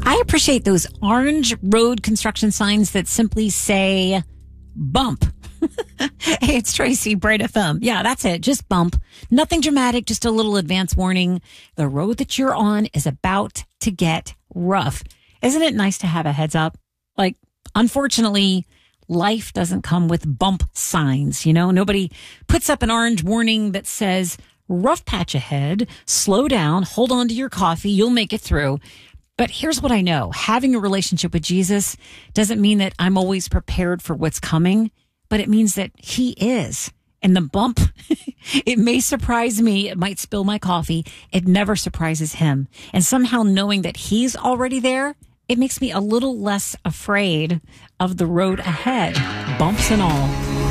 I appreciate those orange road construction signs that simply say bump. Hey, it's Tracy, Bright FM. Yeah, that's it. Just bump. Nothing dramatic, just a little advance warning. The road that you're on is about to get rough. Isn't it nice to have a heads up? Like, unfortunately, life doesn't come with bump signs. You know, nobody puts up an orange warning that says rough patch ahead, slow down, hold on to your coffee, you'll make it through. But here's what I know. Having a relationship with Jesus doesn't mean that I'm always prepared for what's coming, but it means that he is. And the bump, it may surprise me. It might spill my coffee. It never surprises him. And somehow knowing that he's already there, it makes me a little less afraid of the road ahead, bumps and all.